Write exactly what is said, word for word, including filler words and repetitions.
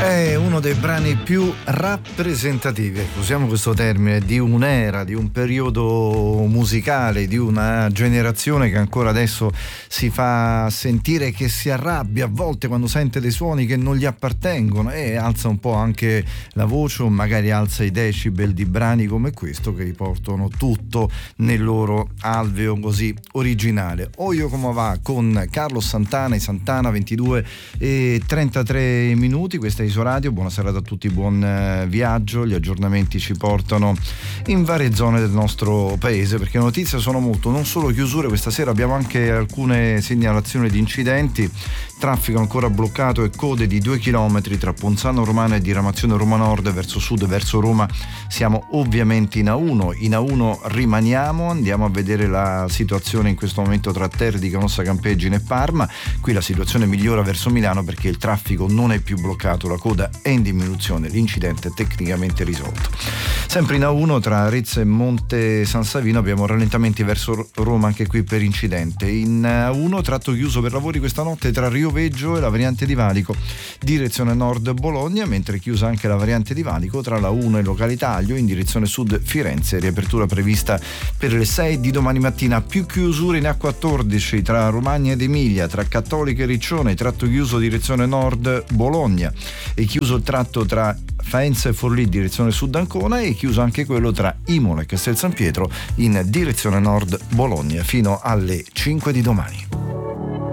È uno dei brani più rappresentativi, usiamo questo termine, di un'era, di un periodo musicale, di una generazione che ancora adesso si fa sentire, che si arrabbia a volte quando sente dei suoni che non gli appartengono e alza un po' anche la voce, o magari alza i decibel di brani come questo che riportano tutto nel loro alveo così originale. Oyo come va con Carlos Santana e Santana, ventidue e trentatré minuti, questa è Radio. Buonasera a tutti, buon viaggio. Gli aggiornamenti ci portano in varie zone del nostro paese, perché le notizie sono molto, non solo chiusure, questa sera abbiamo anche alcune segnalazioni di incidenti, traffico ancora bloccato e code di due chilometri tra Ponzano Romano e diramazione Roma Nord verso sud, verso Roma. Siamo ovviamente in A uno, in A uno rimaniamo, andiamo a vedere la situazione in questo momento tra Terdi, Canossa Campeggine e Parma. Qui la situazione migliora verso Milano perché il traffico non è più bloccato, la coda è in diminuzione, l'incidente è tecnicamente risolto. Sempre in A uno tra Arezzo e Monte San Savino abbiamo rallentamenti verso Roma, anche qui per incidente. In A uno tratto chiuso per lavori questa notte tra Rio Veggio e la variante di Valico direzione nord Bologna, mentre chiusa anche la variante di Valico tra la uno e Localitaglio in direzione sud Firenze. Riapertura prevista per le sei di domani mattina. Più chiusure in A quattordici tra Romagna ed Emilia, tra Cattolica e Riccione, tratto chiuso direzione nord Bologna, e chiuso il tratto tra Faenza e Forlì direzione sud Ancona, e chiuso anche quello tra Imola e Castel San Pietro in direzione nord Bologna fino alle cinque di domani.